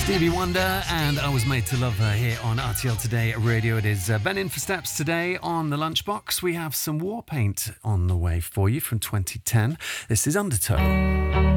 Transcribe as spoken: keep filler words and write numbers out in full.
Stevie Wonder and I Was Made to Love Her here on R T L Today Radio. It is uh, Ben in for Steps today on the Lunchbox. We have some war paint on the way for you from twenty ten. This is Undertow.